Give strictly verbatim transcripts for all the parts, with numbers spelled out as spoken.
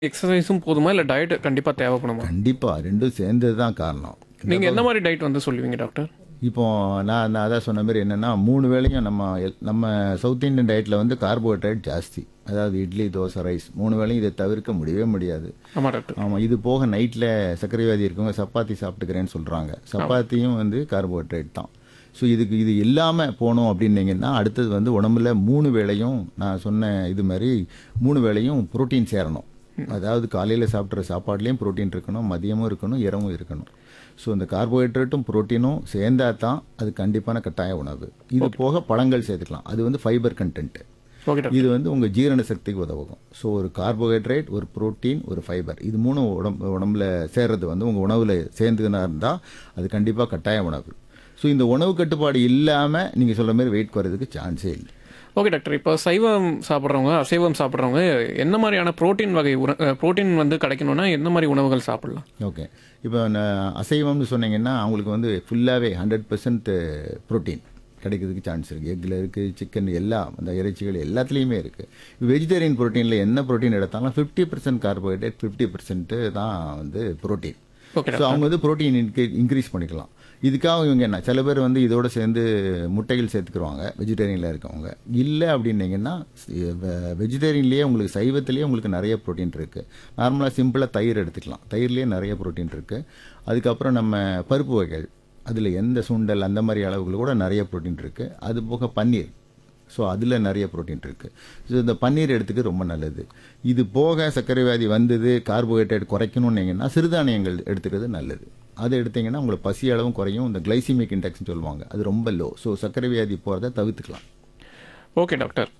எக்ஸர்சைஸும் போதுமா? இல்ல டயட் கண்டிப்பா தேவைப்படுமா? கண்டிப்பா ரெண்டும் சேர்ந்தது தான் காரணம். நீங்க எந்த மாரி டயட் வந்து சொல்லுவீங்க டாக்டர்? இப்போ நான் நான் அதான் சொன்ன மாரி என்னன்னா, மூணு வேளையும் நம்ம எல் நம்ம சவுத் இந்தியன் டயட்ல வந்து கார்போஹைட்ரேட் ஜாஸ்தி. அதாவது இட்லி, தோசை, ரைஸ் மூணு வேளையும் இதை தவிர்க்க முடியவே முடியாது. ஆமா டாக்டர். ஆமா, இது போக நைட்ல சர்க்கரை வியாதி இருக்கவங்க சப்பாத்தி சாப்பிட்டுக்கிறேன்னு சொல்றாங்க. சப்பாத்தியும் வந்து கார்போஹைட்ரேட் தான். ஸோ இதுக்கு இது இல்லாமல் போனோம் அப்படின்னீங்கன்னா அடுத்தது வந்து உடம்புல மூணு வேளையும் நான் சொன்ன இது மாதிரி மூணு வேளையும் புரோட்டீன் சேரணும். அதாவது காலையில் சாப்பிட்ற சாப்பாடுலேயும் புரோட்டீன் இருக்கணும், மதியமும் இருக்கணும், இரவும் இருக்கணும். ஸோ இந்த கார்போஹைட்ரேட்டும் புரோட்டீனும் சேர்ந்தா தான் அது கண்டிப்பான கட்டாய உணவு. இது போக பழங்கள் சேர்த்துக்கலாம். அது வந்து ஃபைபர் கண்டென்ட். Okay doctor. இது வந்து உங்கள் ஜீரண சக்திக்கு உதவும். ஸோ ஒரு கார்போஹைட்ரேட், ஒரு புரோட்டீன், ஒரு ஃபைபர், இது மூணு உடம்பு உடம்புல சேர்றது வந்து உங்கள் உணவில் சேர்ந்துனா இருந்தால் அது கண்டிப்பாக கட்டாய உணவு. ஸோ இந்த உணவு கட்டுப்பாடு இல்லாமல் நீங்கள் சொல்கிற மாதிரி வெயிட் குறைறதுக்கு சான்ஸே இல்லை. Okay doctor. இப்போ சைவம் சாப்பிட்றவங்க, அசைவம் சாப்பிட்றவங்க என்ன மாதிரியான புரோட்டீன் வகை புரோட்டீன் வந்து கிடைக்கணும்னா எந்த மாதிரி உணவுகள் சாப்பிடலாம்? ஓகே, இப்போ நான் அசைவம்னு சொன்னீங்கன்னா அவங்களுக்கு வந்து ஃபுல்லாகவே ஹண்ட்ரட் பர்சன்ட் ப்ரோட்டீன் கிடைக்கிறதுக்கு சான்ஸ் இருக்குது. எக்கில் இருக்குது, சிக்கன், எல்லாம் அந்த இறைச்சிகள் எல்லாத்துலேயுமே இருக்குது. வெஜிடேரியன் ப்ரோட்டீனில் என்ன ப்ரோட்டீன் எடுத்தாலும் fifty percent carbohydrate, fifty percent தான் வந்து ப்ரோட்டீன். ஓகே ஸோ அவங்க வந்து ப்ரோட்டீன் இன்க்ரீஸ் பண்ணிக்கலாம். இதுக்காக இவங்க என்ன சில பேர் வந்து இதோட சேர்ந்து முட்டைகள் சேர்த்துக்குருவாங்க வெஜிடேரியனில் இருக்கவங்க. இல்லை அப்படின்னீங்கன்னா வெஜிடேரியன்லேயே உங்களுக்கு சைவத்திலேயே உங்களுக்கு நிறைய ப்ரோட்டீன் இருக்குது. நார்மலாக சிம்பிளாக தயிர் எடுத்துக்கலாம். தயிர்லேயே நிறைய ப்ரோட்டீன் இருக்குது. அதுக்கப்புறம் நம்ம பருப்பு வகைகள், அதில் எந்த சுண்டல் அந்த மாதிரி அளவுகள் கூட நிறைய ப்ரோட்டீன் இருக்குது. அது போக பன்னீர், ஸோ அதில் நிறைய ப்ரோட்டீன் இருக்குது. ஸோ இந்த பன்னீர் எடுத்துக்க ரொம்ப நல்லது. இது போக சர்க்கரை வியாதி வந்தது, கார்போஹைட்ரேட் குறைக்கணும்னீங்கன்னா சிறுதானியங்கள் எடுத்துக்கிறது நல்லது. அதை எடுத்தீங்கன்னா உங்களுக்கு பசி அளவும் குறையும். இந்த கிளைசிமிக் இண்டெக்ஸ்னு சொல்லுவாங்க, அது ரொம்ப லோ. ஸோ சர்க்கரை வியாதி போகிறத தவிர்த்துக்கலாம். Okay doctor.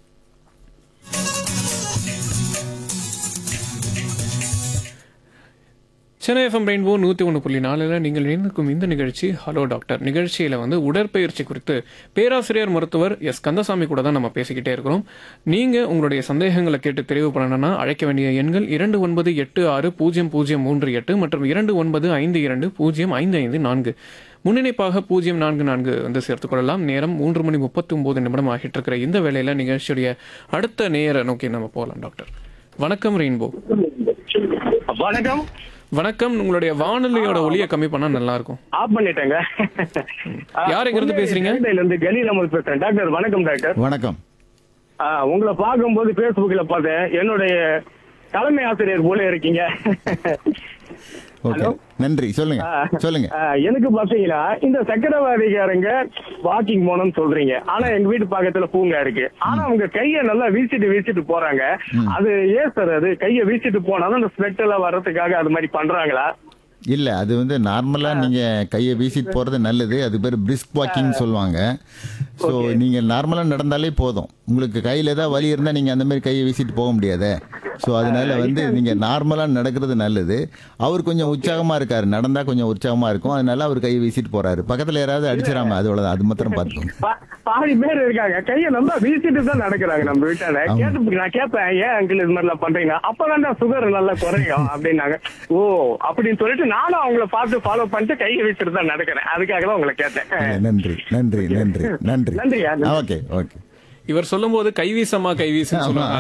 Chennai FM rainbow நூற்றி ஒன்று புள்ளி நாலில் நீங்கள் இணைந்திருக்கும் இந்த நிகழ்ச்சி ஹலோ டாக்டர். நிகழ்ச்சியில் வந்து உடற்பயிற்சி குறித்து பேராசிரியர் மருத்துவர் எஸ் கந்தசாமி கூட தான் நம்ம பேசிக்கிட்டே இருக்கிறோம். நீங்கள் உங்களுடைய சந்தேகங்களை கேட்டு தெரிவு பண்ணணும்னா அழைக்க வேண்டிய எண்கள் இரண்டு ஒன்பது எட்டு ஆறு பூஜ்ஜியம் பூஜ்ஜியம் மூன்று எட்டு மற்றும் இரண்டு ஒன்பது ஐந்து இரண்டு பூஜ்ஜியம் ஐந்து ஐந்து நான்கு. முன்னிணைப்பாக பூஜ்ஜியம் நான்கு நான்கு வந்து சேர்த்துக் கொள்ளலாம். நேரம் மூன்று மணி முப்பத்தி ஒன்பது நிமிடம் ஆகிட்டு இருக்கிற இந்த வேளையில் நிகழ்ச்சியுடைய அடுத்த நேர நோக்கி நம்ம போகலாம் டாக்டர். வணக்கம் ரெயின்போ. வணக்கம். வணக்கம். உங்களுடைய வானொலியோட ஒலியை கம்மி பண்ணா நல்லா இருக்கும். ஆஃப் பண்ணிட்டேங்க. யார் எங்க இருந்து பேசுறீங்க? இருந்து கலீல் அமர் பேசுறேன் டாக்டர். வணக்கம் டாக்டர். வணக்கம். உங்களை பார்க்கும்போது பேஸ்புக்ல பார்த்தேன். என்னுடைய தலைமை ஆசிரியர் போல இருக்கீங்க. ஓகே, நன்றி. சொல்லுங்க சொல்லுங்க. எனக்கு பாத்தீங்கன்னா இந்த சக்கரவாதிகாரங்க வாக்கிங் போனோம்னு சொல்றீங்க. ஆனா எங்க வீட்டு பக்கத்துல பூங்கா இருக்கு. ஆனா அவங்க கைய நல்லா வீசிட்டு வீசிட்டு போறாங்க. அது ஏன் சார்? அது கைய வீசிட்டு போனாலும் அந்த ஸ்வெட் எல்லாம் வர்றதுக்காக அது மாதிரி பண்றாங்களா? இல்லை, அது வந்து நார்மலாக நீங்கள் கையை வீசிட்டு போகிறது நல்லது. அது பேர் பிரிஸ்க் வாக்கிங் சொல்லுவாங்க. ஸோ நீங்கள் நார்மலாக நடந்தாலே போதும். உங்களுக்கு கையில் ஏதாவது வலி இருந்தால் நீங்கள் அந்த மாதிரி கையை வீசிட்டு போக முடியாதே. ஸோ அதனால வந்து நீங்கள் நார்மலாக நடக்கிறது நல்லது. அவர் கொஞ்சம் உற்சாகமாக இருக்காரு, நடந்தால் கொஞ்சம் உற்சாகமாக இருக்கும். அதனால அவர் கையை வீசிட்டு போறாரு. பக்கத்தில் யாராவது அடிச்சிடாம, அதோட அது மாத்திரம் பார்த்துக்கோங்க. பாதி பேர் இருக்காங்க கையை நல்லா வீசிட்டு தான் நடக்கிறாங்க நம்ம வீட்டால. கேட்டு நான் கேட்பேன், ஏன் அங்கிள் இது மாதிரி எல்லாம் பண்றீங்க? அப்பதான் சுகர் நல்லா குறையும் அப்படின்னாங்க. ஓ அப்படின்னு சொல்லிட்டு நானும் அவங்கள பார்த்து ஃபாலோ பண்ணிட்டு கையை வீசிட்டு தான் நடக்கிறேன். அதுக்காக தான் உங்களை கேட்டேன். நன்றி நன்றி நன்றி நன்றி. நன்றியா. Okay okay. இவர் சொல்லும் போது கைவீசமா கைவீசு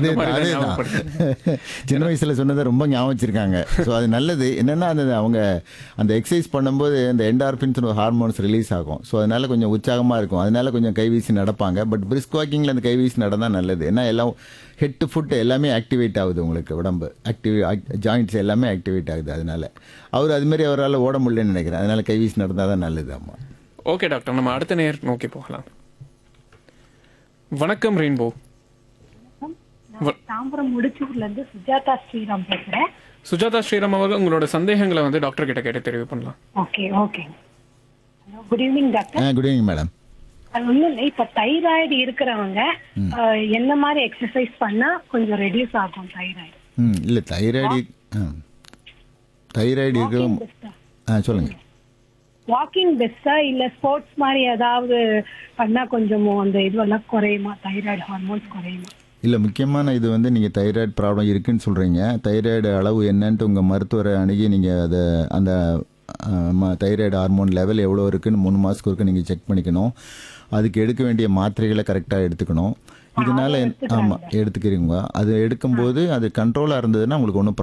சின்ன வயசுல சொன்னதை ரொம்ப ஞாபகம் வச்சிருக்காங்க. ஸோ அது நல்லது. என்னன்னா அந்த அவங்க அந்த எக்ஸசைஸ் பண்ணும்போது அந்த என்டார்பின்ஸ் ஹார்மோன்ஸ் ரிலீஸ் ஆகும். ஸோ அதனால கொஞ்சம் உற்சாகமா இருக்கும். அதனால கொஞ்சம் கைவீசி நடப்பாங்க. பட் பிரிஸ்க் வாக்கிங்ல அந்த கைவீசி நடந்தா நல்லது. ஏன்னா எல்லாம் ஹெட் ஃபுட் எல்லாமே ஆக்டிவேட் ஆகுது. உங்களுக்கு உடம்பு ஆக்டிவ் ஜாயிண்ட்ஸ் எல்லாமே ஆக்டிவேட் ஆகுது. அதனால அவர் அது மாதிரி அவரால் ஓட முடியலன்னு நினைக்கிறேன். அதனால கைவீசி நடந்தால் தான் நல்லது. ஆமா. ஓகே டாக்டர், நம்ம அடுத்த நேர் நோக்கி போகலாம். வணக்கம் ரெயின்போ. தாம்பரம் முடிச்சூர்ல இருந்து சுஜாதா ஸ்ரீராம் பேசுறேன். சுஜாதா ஸ்ரீராம் அவர்கள் உங்களோட சந்தேகங்களை வந்து டாக்டர் கிட்ட கேட்டு தெரிவு பண்ணலாம். Okay okay. Good evening doctor. Good evening madam. அது ஒன்றும் இல்லை, இப்போ தைராய்டு இருக்கிறவங்க என்ன மாதிரி எக்ஸசைஸ் பண்ணா கொஞ்சம் ரெடியூஸ் ஆகும் தைராய்டு? ம் இல்லை, தைராய்டு தைராய்டு இருக்கிற ஆ சொல்லுங்க. வாக்கிங் பெஸ்டா இல்ல ஸ்போர்ட்ஸ் மாதிரி ஏதாவது பண்ணா கொஞ்சம் அந்த இதுவெல்லாம் குறையுமா? தைராய்டு ஹார்மோன்ஸ் குறையுமா? இல்லை, முக்கியமான இது வந்து நீங்கள் தைராய்டு ப்ராப்ளம் இருக்குன்னு சொல்கிறீங்க. தைராய்டு அளவு என்னன்ட்டு உங்கள் மருத்துவரை அணுகி நீங்கள் அதை அந்த தைராய்டு ஹார்மோன் லெவல் எவ்வளோ இருக்குன்னு மூணு மாதத்துக்கு ஒருக்க நீங்கள் செக் பண்ணிக்கணும். அதுக்கு எடுக்க வேண்டிய மாத்திரைகளை கரெக்டாக எடுத்துக்கணும். இதனால அதை எடுத்துக்கிறாங்க. ஆமாம் எடுத்துக்கிறீங்க. அது எடுக்கும்போது அது கண்ட்ரோலாக இருந்ததுன்னா உங்களுக்கு ஒன்றும்